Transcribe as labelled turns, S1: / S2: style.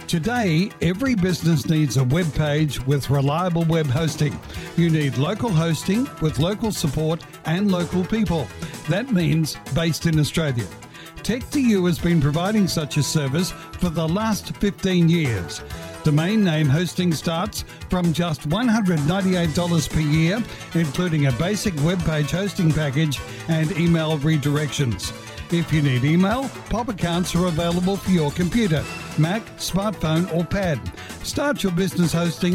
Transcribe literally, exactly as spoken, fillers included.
S1: Today, every business needs a web page with reliable web hosting. You need local hosting with local support and local people. That means based in Australia. tech two u has been providing such a service for the last fifteen years. Domain name hosting starts from just one hundred ninety-eight dollars per year, including a basic web page hosting package and email redirections. If you need email, Pop accounts are available for your computer, Mac, smartphone or pad. Start your business hosting